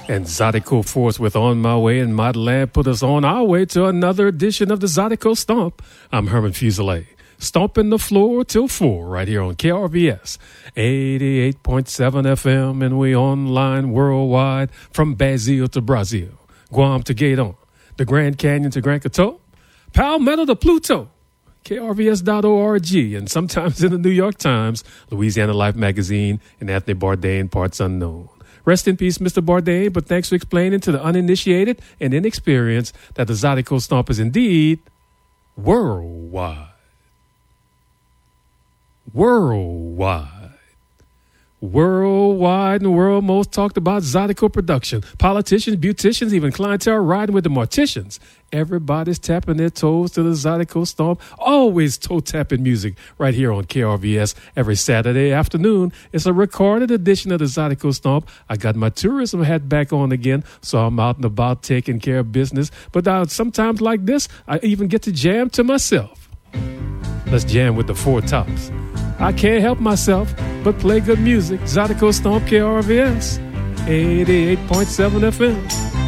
And Zydeco Force with On My Way and Modeland put us on our way to another edition of the Zydeco Stomp. I'm Herman Fuselier, stomping the floor till 4 right here on KRVS 88.7 FM, and we online worldwide from Brazil to Brazil, Guam to Gaydon, the Grand Canyon to Grand Coteau, Palmetto to Pluto, KRVS.org, and sometimes in the New York Times, Louisiana Life Magazine, and Anthony Bourdain, Parts Unknown. Rest in peace, Mr. Bourdain, but thanks for explaining to the uninitiated and inexperienced that the Zydeco Stomp is indeed worldwide. Worldwide. Worldwide and world most talked about Zydeco production. Politicians, beauticians, even clientele riding with the morticians. Everybody's tapping their toes to the Zydeco Stomp. Always toe-tapping music right here on KRVS every Saturday afternoon. It's a recorded edition of the Zydeco Stomp. I got my tourism hat back on again, so I'm out and about taking care of business. But sometimes like this, I even get to jam to myself. Let's jam with the Four Tops. I can't help myself but play good music. Zydeco Stomp KRVS 88.7 FM.